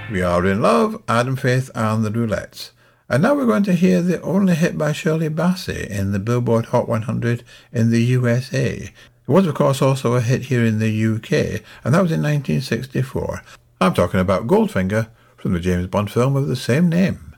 We Are in Love, Adam Faith and the Roulettes. And now we're going to hear the only hit by Shirley Bassey in the Billboard Hot 100 in the USA. It was, of course, also a hit here in the UK, and that was in 1964. I'm talking about Goldfinger from the James Bond film of the same name.